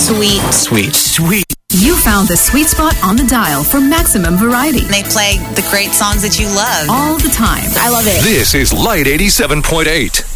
Sweet. Sweet. Sweet. You found the sweet spot on the dial for maximum variety. They play the great songs that you love all the time. I love it. This is Light 87.8.